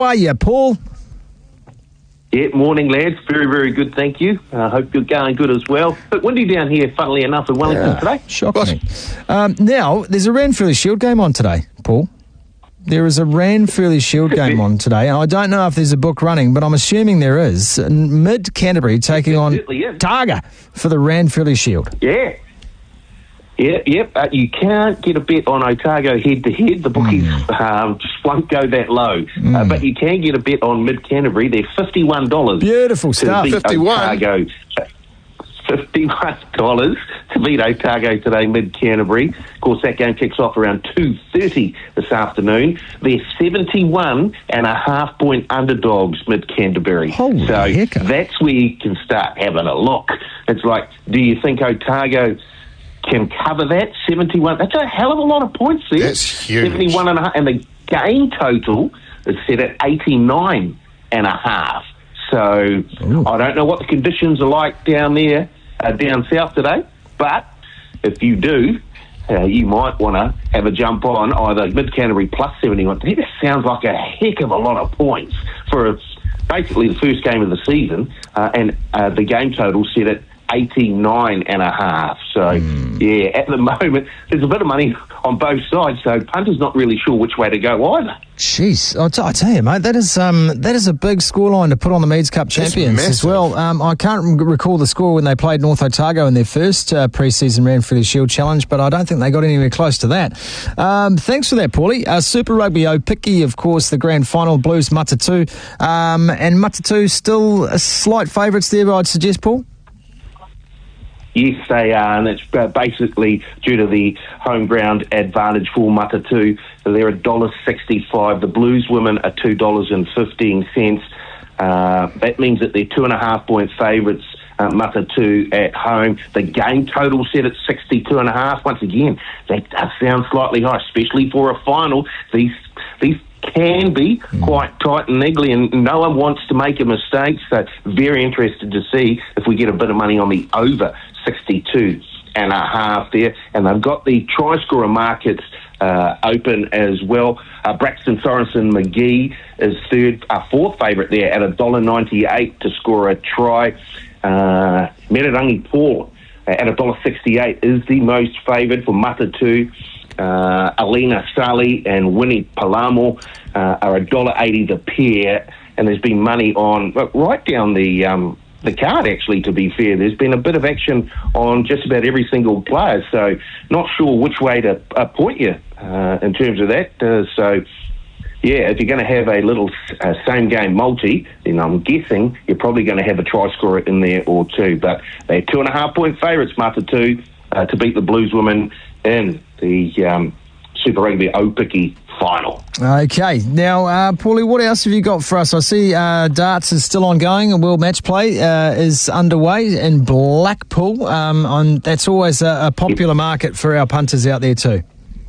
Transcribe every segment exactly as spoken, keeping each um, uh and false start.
How are you, Paul? Yeah, morning, lads. Very, very good, thank you. I uh, hope you're going good as well. But windy down here, funnily enough, in Wellington Yeah, today. shocking. Um, now, there's a Ranfurly Shield game on today, Paul. There is a Ranfurly Shield game on today. And I don't know if there's a book running, but I'm assuming there is. Mid Canterbury taking on Targa for the Ranfurly Shield. Yeah. Yeah, yep. Uh, you can't get a bet on Otago head-to-head. The bookies mm. um, just won't go that low. Mm. Uh, but you can get a bet on Mid-Canterbury. They're fifty-one dollars. Beautiful stuff. fifty-one Otago. fifty-one dollars to beat Otago today, Mid-Canterbury. Of course, that game kicks off around two thirty this afternoon. They're seventy-one and a half point underdogs, Mid-Canterbury. Holy so heck. That's where you can start having a look. It's like, do you think Otago can cover that? seventy-one. That's a hell of a lot of points there. That's huge. seventy-one and a half. And the game total is set at eighty-nine and a half. So Ooh. I don't know what the conditions are like down there, uh, down south today. But if you do, uh, you might want to have a jump on either Mid-Canterbury plus seventy-one. That sounds like a heck of a lot of points for a, basically the first game of the season. Uh, and uh, the game total set at eighty-nine and a half. So, mm. yeah, at the moment, there's a bit of money on both sides, so punter's not really sure which way to go either. Jeez, I'll, t- I'll tell you, mate, that is um, that is a big scoreline to put on the Meads Cup champions as well. Um, I can't recall the score when they played North Otago in their first uh, pre-season Ranfurly Shield Challenge, but I don't think they got anywhere close to that. Um, thanks for that, Paulie. Uh, Super Rugby Opiki, of course, the grand final, Blues Matatu. Um, and Matatu still a slight favourites there, I'd suggest, Paul? Yes, they are, and it's basically due to the home ground advantage for Matatu. They're one dollar sixty-five. The Blues women are two dollars fifteen. Uh, that means that they're two and a half point favourites, uh, Matatu at home. The game total set at sixty-two and a half. Once again, that does sound slightly high, especially for a final. These these can be mm. quite tight and niggly, and no one wants to make a mistake. So very interested to see if we get a bit of money on the over sixty-two and a half there. And they've got the try scorer markets uh, open as well. Uh, Braxton Sorensen McGee is third, uh, fourth favourite there at one dollar ninety-eight to score a try. Uh, Merirangi Paul uh, at one dollar sixty-eight is the most favoured for Matatu. Uh, Alina Sali and Winnie Palamo uh, are one dollar eighty the pair, and there's been money on right down the um, the card, actually, to be fair. There's been a bit of action on just about every single player, so not sure which way to uh, point you uh, in terms of that. Uh, so, yeah, if you're going to have a little uh, same-game multi, then I'm guessing you're probably going to have a try-scorer in there or two. But they're two-and-a-half-point favourites, Matatu, uh, to beat the Blues women in the um, Super Rugby Opiki final. Okay. Now, uh, Paulie, what else have you got for us? I see uh, darts is still ongoing, and World Match Play uh, is underway in Blackpool. Um, on, that's always a, a popular market for our punters out there too.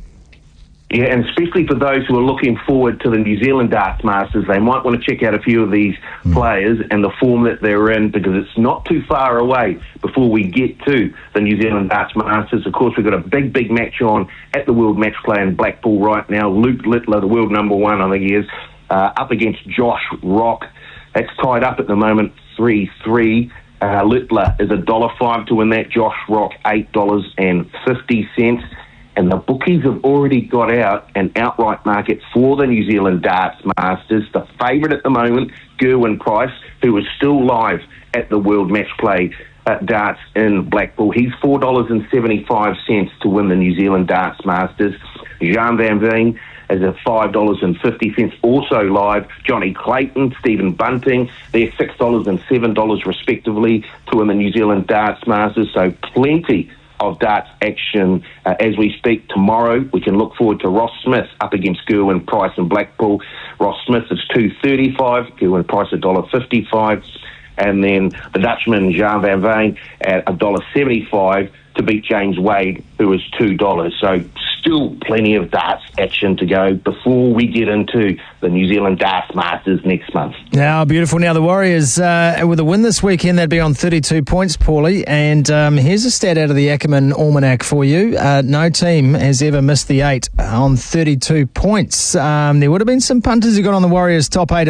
Yeah, and especially for those who are looking forward to the New Zealand Darts Masters, they might want to check out a few of these mm. players and the form that they're in, because it's not too far away before we get to the New Zealand Darts Masters. Of course, we've got a big, big match on at the World Match Play in Blackpool right now. Luke Littler, the world number one, I think he is, uh, up against Josh Rock. That's tied up at the moment, three three. Uh, Littler is one dollar five to win that. Josh Rock, eight dollars fifty. And the bookies have already got out an outright market for the New Zealand Darts Masters. The favourite at the moment, Gerwyn Price, who is still live at the World Match Play uh, Darts in Blackpool. He's four dollars seventy-five to win the New Zealand Darts Masters. Jean Van Veen is at five dollars fifty, also live. Johnny Clayton, Stephen Bunting, they're six dollars and seven dollars respectively to win the New Zealand Darts Masters. So plenty of darts action uh, as we speak. Tomorrow we can look forward to Ross Smith up against Gerwyn Price in Blackpool. Ross Smith is two thirty-five, Gerwyn Price one dollar fifty-five, and then the Dutchman Jean Van Veen at one dollar seventy-five to beat James Wade, who is two dollars. So still plenty of darts action to go before we get into the New Zealand Darts Masters next month. Now, beautiful. Now, the Warriors, uh, with a win this weekend, they'd be on thirty-two points, Paulie. And um, here's a stat out of the Ackerman Almanac for you. Uh, no team has ever missed the eight on thirty-two points. Um, there would have been some punters who got on the Warriors top eight